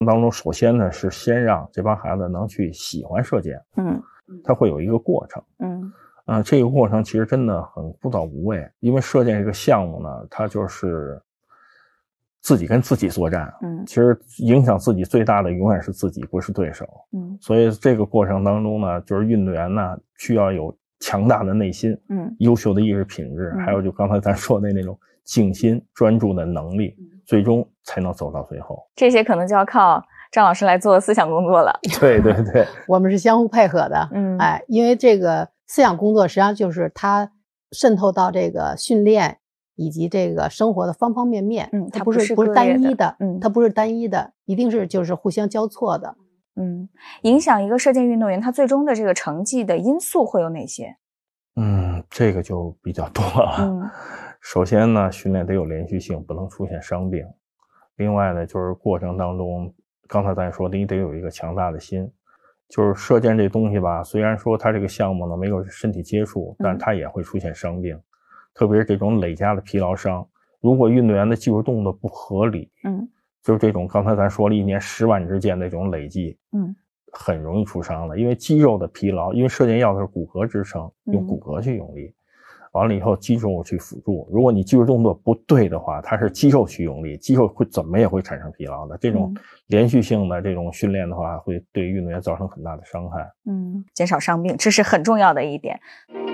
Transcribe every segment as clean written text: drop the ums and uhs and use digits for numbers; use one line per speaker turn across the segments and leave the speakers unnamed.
当中，首先呢是先让这帮孩子能去喜欢射箭，它会有一个过程，这个过程其实真的很枯燥无味，因为射箭这个项目呢，它就是自己跟自己作战，其实影响自己最大的永远是自己，不是对手，所以这个过程当中呢，就是运动员呢需要有强大的内心，优秀的意识品质，还有就刚才咱说的那种静心专注的能力，最终才能走到最后。
这些可能就要靠张老师来做思想工作了。
对对对，
我们是相互配合的，因为这个思想工作实际上就是它渗透到这个训练以及这个生活的方方面面，它不是单一的，它不是单一的，一定是就是互相交错的。
影响一个射箭运动员他最终的这个成绩的因素会有哪些？
这个就比较多了。首先呢，训练得有连续性，不能出现伤病。另外呢，就是过程当中，刚才咱说的，你得有一个强大的心。就是射箭这东西吧，虽然说它这个项目呢没有身体接触，但它也会出现伤病，特别是这种累加的疲劳伤。如果运动员的技术动作不合理，就是这种刚才咱说了1年10万支箭的这种累计，很容易出伤的。因为肌肉的疲劳，因为射箭要的是骨骼支撑，用骨骼去用力，完了以后肌肉去辅助。如果你技术动作不对的话，它是肌肉去用力，肌肉会怎么也会产生疲劳的。这种连续性的这种训练的话，会对运动员造成很大的伤害。
减少伤病，这是很重要的一点。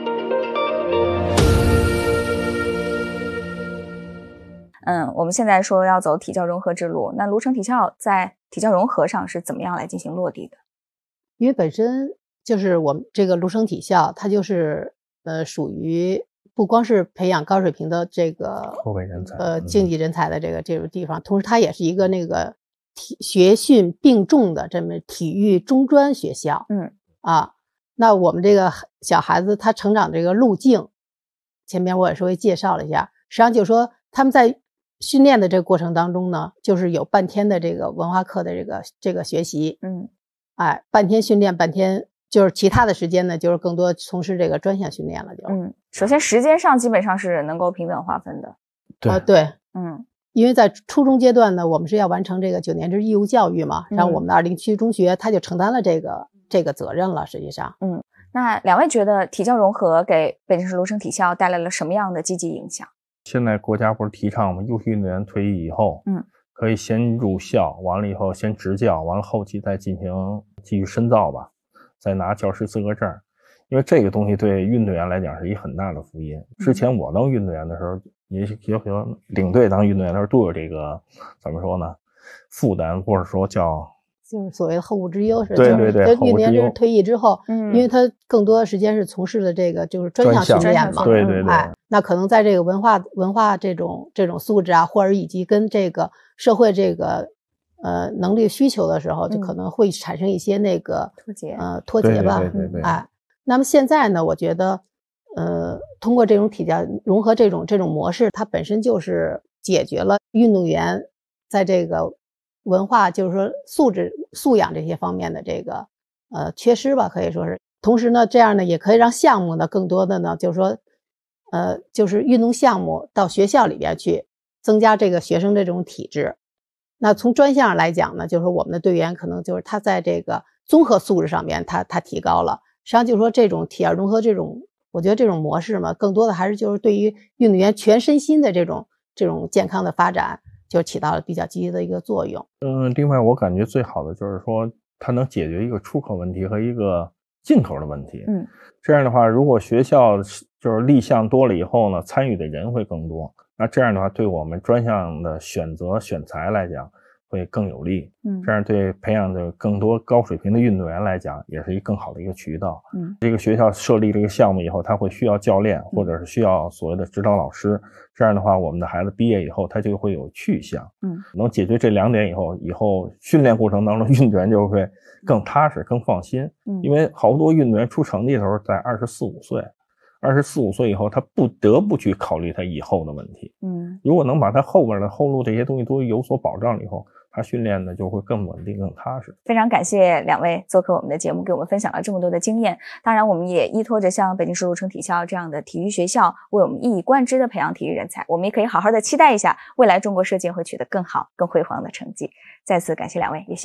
我们现在说要走体教融合之路，那庐城体校在体教融合上是怎么样来进行落地的？
因为本身就是我们这个庐城体校，它就是属于不光是培养高水平的这个
后备人才，
竞技人才的这个地方，同时它也是一个那个学训并重的这么体育中专学校。那我们这个小孩子他成长这个路径，前面我也稍微介绍了一下，实际上就是说他们在训练的这个过程当中呢，就是有半天的这个文化课的这个学习，半天训练，半天就是其他的时间呢，就是更多从事这个专项训练了。
首先时间上基本上是能够平等划分的。
对，因为在初中阶段呢，我们是要完成这个9年制义务教育嘛，然后我们的20区中学他就承担了这个责任了。实际上，
那两位觉得体教融合给北京市庐城体校带来了什么样的积极影响？
现在国家不是提倡吗？优秀运动员退役以后，可以先入校，完了以后先执教，完了后期再继续深造吧，再拿教师资格证。因为这个东西对运动员来讲是一很大的福音。之前我当运动员的时候，也许领队当运动员的时候都有这个怎么说呢，负担，或者说
就是所谓的后顾之忧。
对对对，
运动员就是退役之后，因为他更多的时间是从事的这个就是专项训练嘛，
对对对，
那可能在这个文化这种素质啊，或者以及跟这个社会这个能力需求的时候，就可能会产生一些那个脱节吧。
对，
那么现在呢，我觉得通过这种体教融合这种模式，它本身就是解决了运动员在这个文化就是说素养这些方面的这个缺失吧，可以说是。同时呢，这样呢也可以让项目呢更多的呢就是说就是运动项目到学校里边去增加这个学生这种体质。那从专项上来讲呢，就是说我们的队员可能就是他在这个综合素质上面他提高了。实际上就是说这种体教融合我觉得这种模式嘛，更多的还是就是对于运动员全身心的这种健康的发展就起到了比较积极的一个作用。
另外我感觉最好的就是说它能解决一个出口问题和一个进口的问题。这样的话，如果学校就是立项多了以后呢，参与的人会更多，那这样的话对我们专项的选材来讲会更有利。这样对培养的更多高水平的运动员来讲也是一更好的一个渠道。这个学校设立这个项目以后，他会需要教练或者是需要所谓的指导老师，这样的话我们的孩子毕业以后他就会有去向。能解决这2点以后训练过程当中运动员就会更踏实更放心。因为好多运动员出成绩的时候在24、25岁以后，他不得不去考虑他以后的问题。如果能把他后边的后路这些东西都有所保障以后，他训练的就会更稳定更踏实。
非常感谢两位做客我们的节目，给我们分享了这么多的经验。当然我们也依托着像北京市庐城体校这样的体育学校，为我们一以贯之的培养体育人才，我们也可以好好的期待一下未来中国射箭会取得更好更辉煌的成绩。再次感谢两位，也谢谢